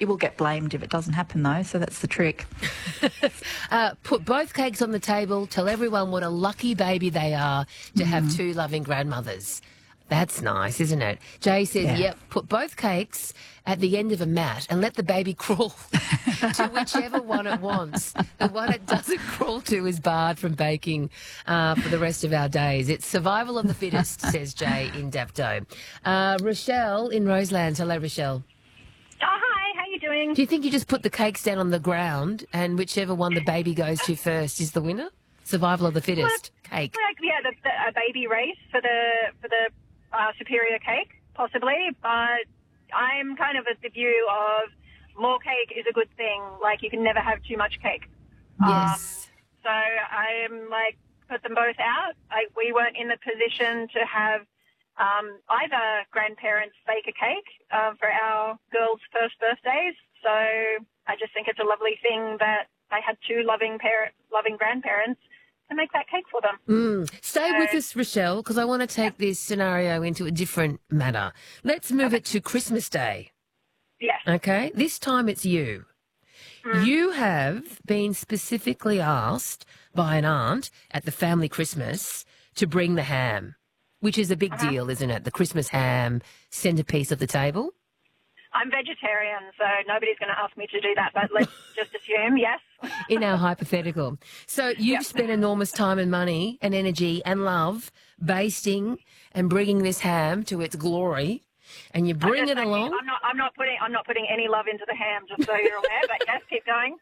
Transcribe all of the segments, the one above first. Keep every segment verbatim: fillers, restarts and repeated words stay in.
You will get blamed if it doesn't happen, though, so that's the trick. uh, put both cakes on the table. Tell everyone what a lucky baby they are to mm. have two loving grandmothers. That's nice, isn't it? Jay says, yeah. yep, put both cakes at the end of a mat and let the baby crawl to whichever one it wants. The one it doesn't crawl to is barred from baking uh, for the rest of our days. It's survival of the fittest, says Jay in Dapto. Uh, Rochelle in Roselands. Hello, Rochelle. Oh, hi. How you doing? Do you think you just put the cakes down on the ground and whichever one the baby goes to first is the winner? Survival of the fittest. Well, cake. Like, yeah, the, the, a baby race for the for the uh, superior cake, possibly. But I'm kind of of the view of more cake is a good thing. Like, you can never have too much cake. Yes. Um, so I'm like, put them both out. I, we weren't in the position to have um, either grandparents bake a cake uh, for our girls' first birthdays. So I just think it's a lovely thing that they had two loving parent, loving grandparents to make that cake for them. Mm. Stay so, with us, Rochelle, because I want to take this scenario into a different manner. Let's move okay. it to Christmas Day. Yes. Okay? This time it's you. Mm. You have been specifically asked by an aunt at the family Christmas to bring the ham, which is a big uh-huh. deal, isn't it? The Christmas ham, centrepiece of the table. I'm vegetarian, so nobody's going to ask me to do that, but let's just assume, yes. In our hypothetical. So you've yep. spent enormous time and money and energy and love basting and bringing this ham to its glory, and you bring it along. I'm not, I'm not putting, I'm not putting any love into the ham, just so you're aware. But yes, keep going.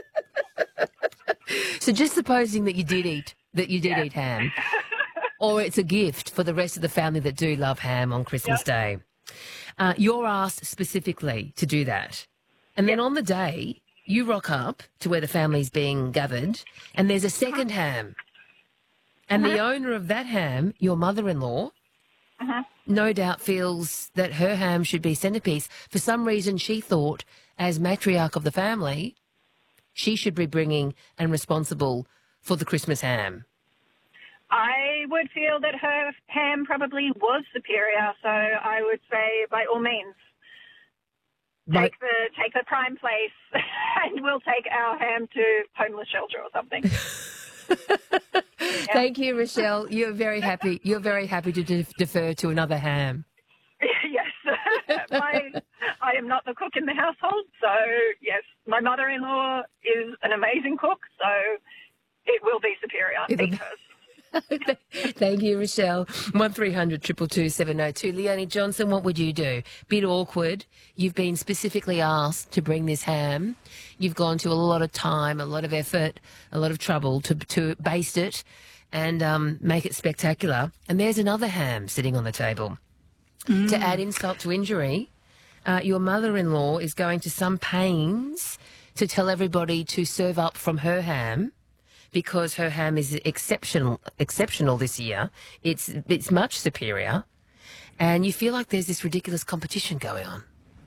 Yes. So just supposing that you did eat, that you did yes. eat ham, or it's a gift for the rest of the family that do love ham on Christmas yep. Day. Uh, you're asked specifically to do that. And then yep. on the day, you rock up to where the family's being gathered, and there's a second uh-huh. ham. And uh-huh. the owner of that ham, your mother-in-law, uh-huh. no doubt feels that her ham should be centrepiece. For some reason, she thought, as matriarch of the family, she should be bringing and responsible for the Christmas ham. I would feel that her ham probably was superior, so I would say by all means, right. take the take the prime place, and we'll take our ham to homeless shelter or something. yeah. Thank you, Rochelle. You're very happy. You're very happy to de- defer to another ham. Yes, my, I am not the cook in the household, so yes, my mother-in-law is an amazing cook, so it will be superior. It'll be- Thank you, Rochelle. one three hundred two two two seven oh two. Leonie Johnson, what would you do? Bit awkward. You've been specifically asked to bring this ham. You've gone to a lot of time, a lot of effort, a lot of trouble to to baste it and um, make it spectacular. And there's another ham sitting on the table. Mm. To add insult to injury, uh, your mother-in-law is going to some pains to tell everybody to serve up from her ham, because her ham is exceptional exceptional this year. It's it's much superior. And you feel like there's this ridiculous competition going on.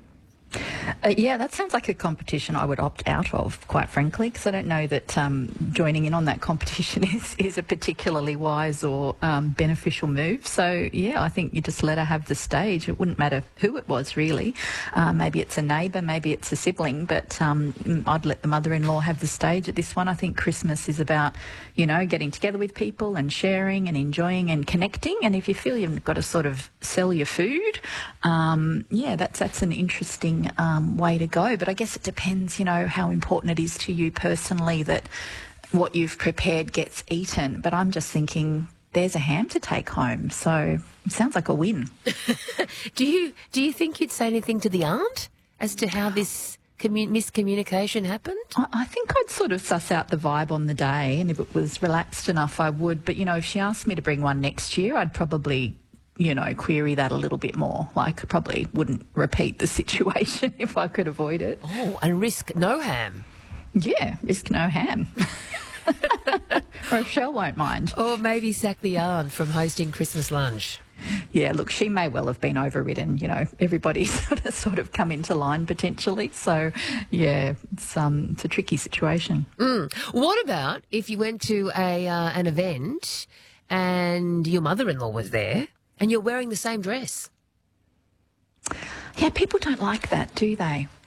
Uh, yeah, that sounds like a competition I would opt out of, quite frankly, because I don't know that um, joining in on that competition is, is a particularly wise or um, beneficial move. So, yeah, I think you just let her have the stage. It wouldn't matter who it was, really. Uh, maybe it's a neighbour, maybe it's a sibling, but um, I'd let the mother-in-law have the stage at this one. I think Christmas is about, you know, getting together with people and sharing and enjoying and connecting. And if you feel you've got to sort of sell your food, um, yeah, that's, that's an interesting Um, way to go. But I guess it depends, you know, how important it is to you personally that what you've prepared gets eaten. But I'm just thinking there's a ham to take home. So it sounds like a win. do you do you think you'd say anything to the aunt as to how this commun- miscommunication happened? I, I think I'd sort of suss out the vibe on the day, and if it was relaxed enough, I would. But, you know, if she asked me to bring one next year, I'd probably, you know, query that a little bit more. Like, I probably wouldn't repeat the situation if I could avoid it. Oh, and risk no ham. Yeah, risk no ham. Rochelle won't mind. Or maybe sack the aunt from hosting Christmas lunch. Yeah, look, she may well have been overridden. You know, everybody's sort of, sort of come into line potentially. So, yeah, it's, um, it's a tricky situation. Mm. What about if you went to a uh, an event and your mother-in-law was there and you're wearing the same dress? Yeah, people don't like that, do they?